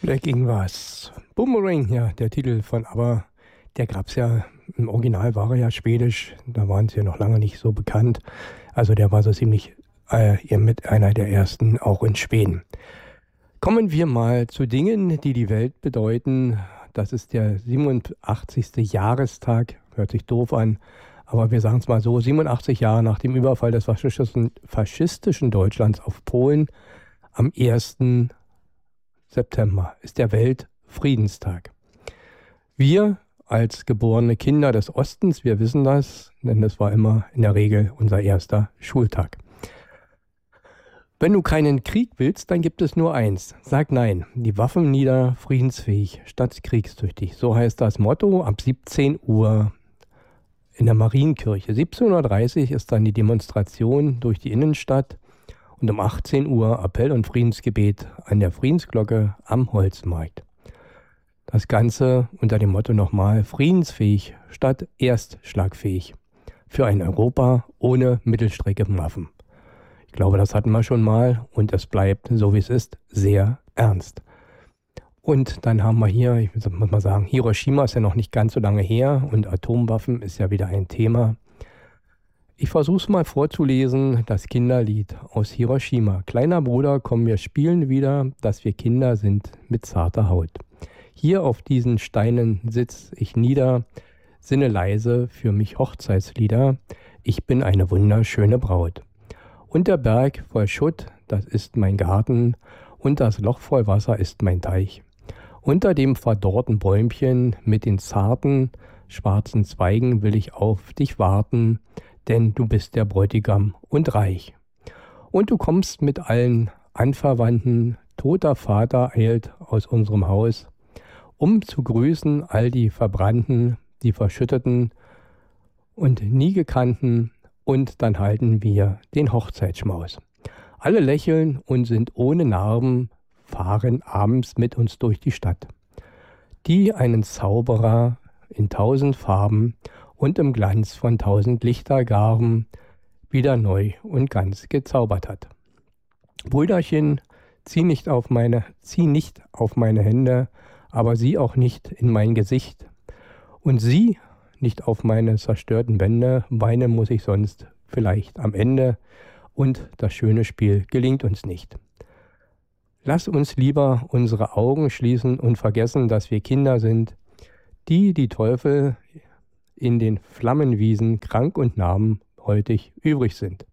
Black Ingvars. Boomerang, ja, der Titel von ABBA, der gab's ja, im Original war er ja schwedisch, da waren sie ja noch lange nicht so bekannt. Also der war so ziemlich mit einer der ersten auch in Schweden. Kommen wir mal zu Dingen, die die Welt bedeuten. Das ist der 87. Jahrestag, hört sich doof an, aber wir sagen es mal so, 87 Jahre nach dem Überfall des faschistischen Deutschlands auf Polen am 1. September ist der Weltfriedenstag. Wir als geborene Kinder des Ostens, wir wissen das, denn das war immer in der Regel unser erster Schultag. Wenn du keinen Krieg willst, dann gibt es nur eins. Sag nein. Die Waffen nieder, friedensfähig statt kriegstüchtig. So heißt das Motto ab 17 Uhr in der Marienkirche. 17.30 Uhr ist dann die Demonstration durch die Innenstadt und um 18 Uhr Appell und Friedensgebet an der Friedensglocke am Holzmarkt. Das Ganze unter dem Motto nochmal friedensfähig statt erstschlagfähig. Für ein Europa ohne Mittelstreckenwaffen. Ich glaube, das hatten wir schon mal und es bleibt, so wie es ist, sehr ernst. Und dann haben wir hier, ich muss mal sagen, Hiroshima ist ja noch nicht ganz so lange her und Atomwaffen ist ja wieder ein Thema. Ich versuche es mal vorzulesen, das Kinderlied aus Hiroshima. Kleiner Bruder, komm, wir spielen wieder, dass wir Kinder sind mit zarter Haut. Hier auf diesen Steinen sitz ich nieder, sinne leise für mich Hochzeitslieder. Ich bin eine wunderschöne Braut. Und der Berg voll Schutt, das ist mein Garten, und das Loch voll Wasser ist mein Teich. Unter dem verdorrten Bäumchen mit den zarten, schwarzen Zweigen will ich auf dich warten, denn du bist der Bräutigam und reich. Und du kommst mit allen Anverwandten, toter Vater eilt aus unserem Haus, um zu grüßen all die Verbrannten, die Verschütteten und nie gekannten, und dann halten wir den Hochzeitsschmaus. Alle lächeln und sind ohne Narben, fahren abends mit uns durch die Stadt, die einen Zauberer in 1000 Farben und im Glanz von 1000 Lichtergarben wieder neu und ganz gezaubert hat. Brüderchen, zieh nicht auf meine Hände, aber sieh auch nicht in mein Gesicht. Und sieh nicht auf meine zerstörten Wände, weinen muss ich sonst vielleicht am Ende und das schöne Spiel gelingt uns nicht. Lass uns lieber unsere Augen schließen und vergessen, dass wir Kinder sind, die Teufel in den Flammenwiesen krank und narbenhäutig übrig sind.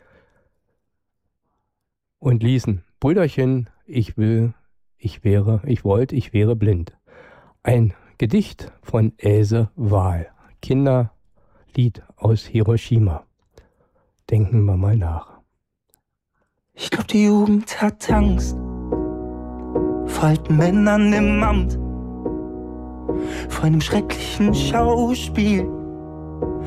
Und ließen, Brüderchen, ich wäre blind. Ein Gedicht von Else Wahl. Kinderlied aus Hiroshima. Denken wir mal nach. Ich glaub, die Jugend hat Angst vor alten Männern im Amt, vor einem schrecklichen Schauspiel.